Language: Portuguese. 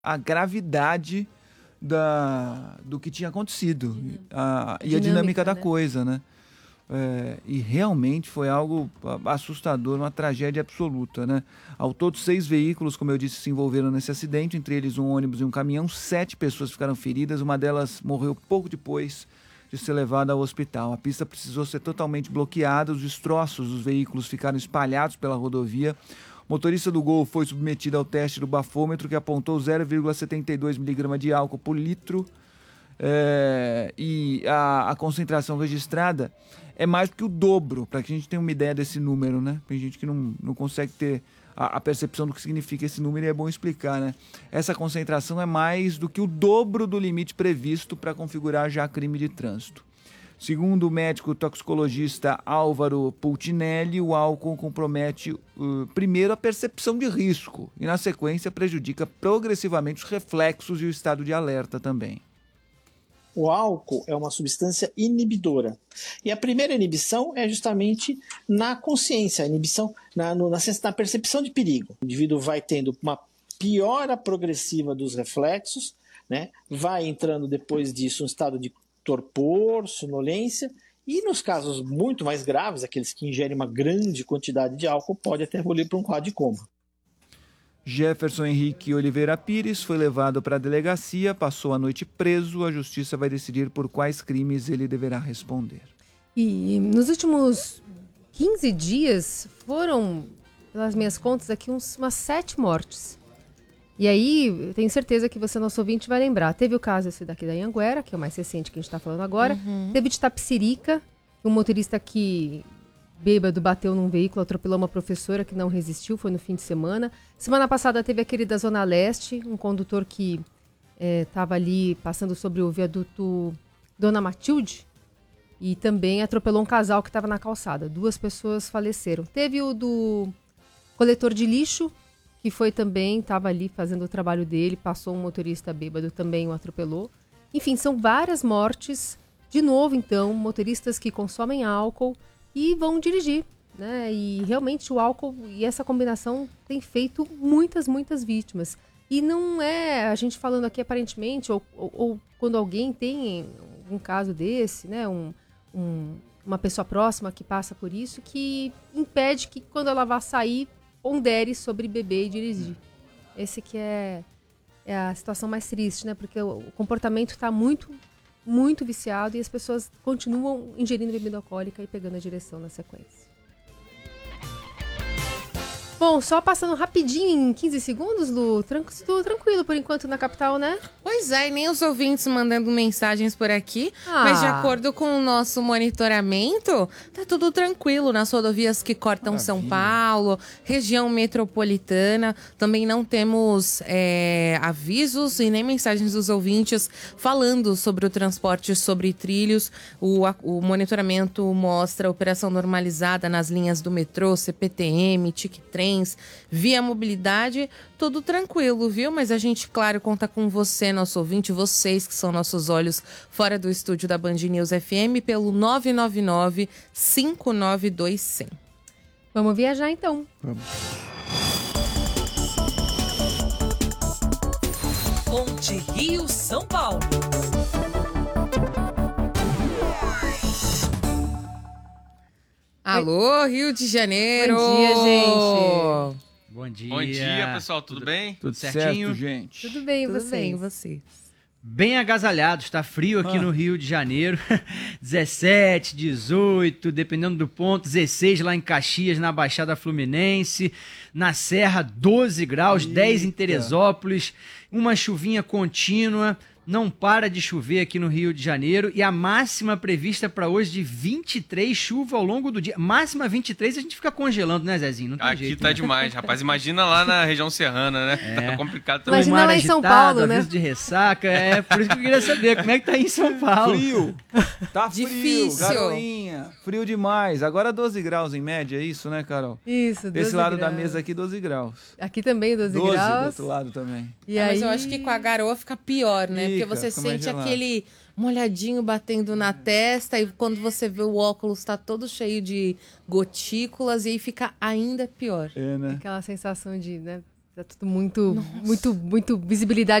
a gravidade do que tinha acontecido e a dinâmica da coisa, né? E realmente foi algo assustador, uma tragédia absoluta, né? Ao todo, 6 veículos, como eu disse, se envolveram nesse acidente, entre eles um ônibus e um caminhão. 7 pessoas ficaram feridas, uma delas morreu pouco depois de ser levada ao hospital. A pista precisou ser totalmente bloqueada, os destroços dos veículos ficaram espalhados pela rodovia. O motorista do Gol foi submetido ao teste do bafômetro, que apontou 0,72 miligramas de álcool por litro. E a concentração registrada é mais do que o dobro, para que a gente tenha uma ideia desse número, né? Tem gente que não consegue ter a percepção do que significa esse número e é bom explicar, né? Essa concentração é mais do que o dobro do limite previsto para configurar já crime de trânsito. Segundo o médico toxicologista Álvaro Pultinelli, o álcool compromete primeiro a percepção de risco e, na sequência, prejudica progressivamente os reflexos e o estado de alerta também. O álcool é uma substância inibidora. E a primeira inibição é justamente na consciência, a inibição na percepção de perigo. O indivíduo vai tendo uma piora progressiva dos reflexos, né? Vai entrando depois disso um estado de torpor, sonolência, e nos casos muito mais graves, aqueles que ingerem uma grande quantidade de álcool, pode até evoluir para um quadro de coma. Jefferson Henrique Oliveira Pires foi levado para a delegacia, passou a noite preso. A justiça vai decidir por quais crimes ele deverá responder. E nos últimos 15 dias foram, pelas minhas contas aqui, umas 7 mortes. E aí, eu tenho certeza que você, nosso ouvinte, vai lembrar. Teve o caso esse daqui da Anhanguera, que é o mais recente que a gente está falando agora. Teve de Itapecerica, um motorista que, bêbado, bateu num veículo, atropelou uma professora que não resistiu, foi no fim de semana. Semana passada teve aquele da Zona Leste, um condutor que estava ali passando sobre o viaduto Dona Matilde e também atropelou um casal que estava na calçada. 2 pessoas faleceram. Teve o do coletor de lixo, que foi também, estava ali fazendo o trabalho dele, passou um motorista bêbado, também o atropelou. Enfim, são várias mortes. De novo, então, motoristas que consomem álcool e vão dirigir, né? E realmente o álcool e essa combinação tem feito muitas vítimas. E não é a gente falando aqui aparentemente, ou quando alguém tem um caso desse, né? Uma pessoa próxima que passa por isso, que impede que quando ela vá sair, pondere sobre beber e dirigir. Esse que é a situação mais triste, né? Porque o comportamento está muito viciado e as pessoas continuam ingerindo bebida alcoólica e pegando a direção na sequência. Bom, só passando rapidinho em 15 segundos, Lu, tudo tranquilo por enquanto na capital, né? Pois é, e nem os ouvintes mandando mensagens por aqui, mas de acordo com o nosso monitoramento, tá tudo tranquilo nas rodovias que cortam São Paulo, região metropolitana. Também não temos avisos e nem mensagens dos ouvintes falando sobre o transporte sobre trilhos. O monitoramento mostra a operação normalizada nas linhas do metrô, CPTM, TIC-Trens, Via Mobilidade, tudo tranquilo, viu? Mas a gente, claro, conta com você, nosso ouvinte, vocês que são nossos olhos fora do estúdio da Band News FM, pelo 999-592-100. Vamos viajar, então. Vamos. Ponte Rio-São Paulo. Alô, Rio de Janeiro! Bom dia, gente! Bom dia! Bom dia, pessoal, tudo bem? Tudo certinho? certo, gente? Tudo bem, Tudo vocês? bem, você? Bem agasalhados, tá frio aqui no Rio de Janeiro, 17, 18, dependendo do ponto, 16 lá em Caxias, na Baixada Fluminense, na Serra 12 graus, 10 em Teresópolis, uma chuvinha contínua, não para de chover aqui no Rio de Janeiro e a máxima prevista para hoje de 23, chuva ao longo do dia. Máxima 23, a gente fica congelando, né, Zezinho? Não tem Aqui jeito, tá né? demais, rapaz. Imagina lá na região serrana, né? Tá complicado também. Imagina Mar lá em São agitado, Paulo, né? aviso de ressaca, por isso que eu queria saber como é que tá aí em São Paulo. Frio. Tá frio, Difícil. garoinha. Frio demais. Agora 12 graus em média, é isso, né, Carol? Isso, 12 Desse lado graus. da mesa aqui, 12 graus. Aqui também 12 12 do graus. outro lado também. E Mas aí... eu acho que com a garoa fica pior, né? Porque Fica, você fica mais sente gelado. aquele molhadinho batendo na testa e quando você vê o óculos tá todo cheio de gotículas e aí fica ainda pior. É, né? Aquela sensação de, né, Tá tudo muito visibilidade